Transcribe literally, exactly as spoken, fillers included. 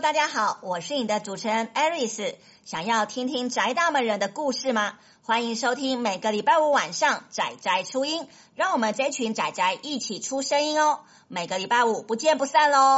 大家好，我是你的主持人 Aris。想要听听宅大们人的故事吗？欢迎收听每个礼拜五晚上宅宅出音，让我们这群宅宅一起出声音哦。每个礼拜五不见不散咯。